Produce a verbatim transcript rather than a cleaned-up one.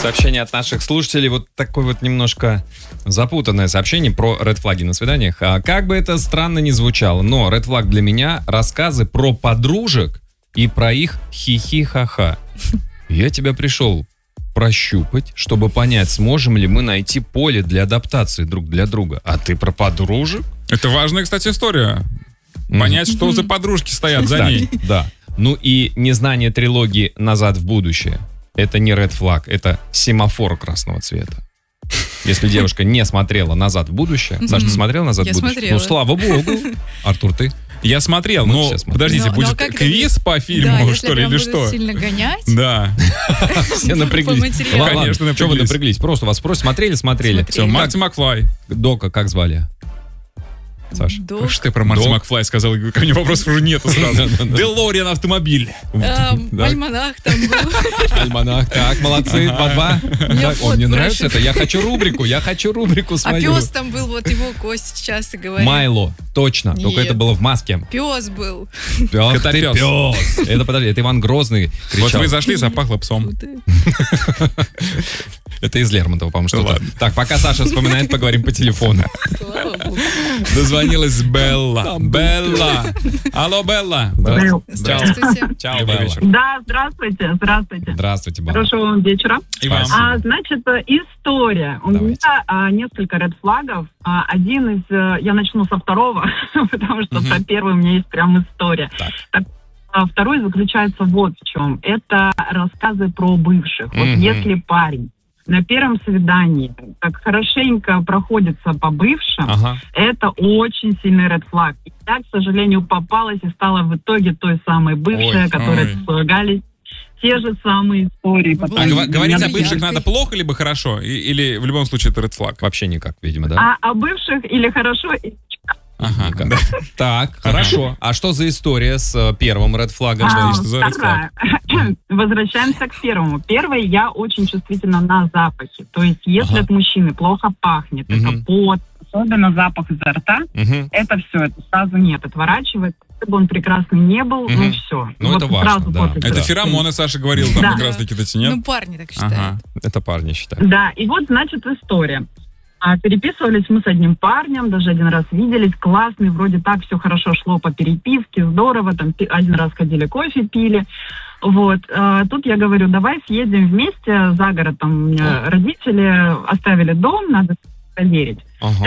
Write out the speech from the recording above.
Сообщение от наших слушателей. Вот такое вот немножко запутанное сообщение про red-флаги на свиданиях. А как бы это странно ни звучало, но red-флаг для меня — рассказы про подружек и про их хихи-ха-ха. Я тебя пришел прощупать, чтобы понять, сможем ли мы найти поле для адаптации друг для друга. А ты про подружек? Это важная, кстати, история. Понять, что за подружки стоят за ней. Да. Ну и незнание трилогии «Назад в будущее». Это не ред флаг, это семафор красного цвета. Если девушка не смотрела «Назад в будущее». Саша, ты смотрела «Назад в будущее»? Смотрела. Ну, слава богу. Артур, ты? Я смотрел, Мы но, все смотрели. подождите, Но- будет но как квиз это- по фильму, Да, что ли, если или прям что? будут сильно гонять. Да. Все напряглись. материалу. Ладно, Конечно, ладно. Что вы напряглись. напряглись? Просто вас спросят, смотрели, смотрели. Смотрели. Все, Как- Марти Макфлай. Дока как звали? Саша. Док. Что ты про Марти Док. Макфлай сказал? Ко мне вопросов уже нету сразу. Делориан автомобиль. Эм, Да. Альманах там был. Альманах. Так, молодцы, два-два. Так, О, вот мне прошу. нравится это. Я хочу рубрику, я хочу рубрику А свою. пес там был, вот его Костя часто говорит. Майло, точно. Только Нет. это было в маске. Пес был. Ах ты Котопес. пес. Это, подожди, это Иван Грозный Вот кричал. вы зашли, запахло псом. Это из Лермонтова, по-моему, что-то. Ладно. Так, пока Саша вспоминает, поговорим по телефону. Слава богу. Дозвонилась Белла. Белла. Алло, Белла. Здравствуйте. Здравствуйте. Чао, Добрый Белла. вечер. Да, здравствуйте, здравствуйте. Здравствуйте, Белла. Хорошего вам вечера. И вам. А, значит, э, история. У Давайте. меня а, несколько ред-флагов. А, один из... э, Я начну со второго, потому что Мгм. про первый у меня есть прям история. Так. Так, а, второй заключается вот в чем. Это рассказы про бывших. Вот Мгм. если парень на первом свидании так хорошенько проходится по бывшим, Ага. это очень сильный ред-флаг. И я, к сожалению, попалась и стала в итоге той самой бывшей, Ой, которой ой. слагались те же самые истории. Вы Потом А Ой, гва- говорить меня о бывших яркой. надо плохо либо хорошо? И- Или в любом случае это ред флаг? Вообще никак, видимо, да? А о бывших или хорошо, и- Ага. Никак. Да. Так, хорошо. А что за история с э, первым редфлагом? А, что за red вторая. Возвращаемся к первому. Первый, я очень чувствительна на запахи. То есть, если Ага. от мужчины плохо пахнет, Мгм. это пот, особенно запах изо рта, Мгм. это все, это сразу нет, отворачивает. Если бы он прекрасный не был, Мгм. ну все. Ну, это важно, да. после Это Да. феромоны, Саша говорил, там Да. как раз таки эти, нет? Ну, парни так считают. Ага. Это парни считают. Да, и вот, значит, история. А, переписывались мы с одним парнем, даже один раз виделись, классный, вроде так все хорошо шло по переписке, здорово, там пи- один раз ходили кофе пили. Вот, а, тут я говорю, давай съездим вместе за город, там у меня родители оставили дом, надо проверить. Ага.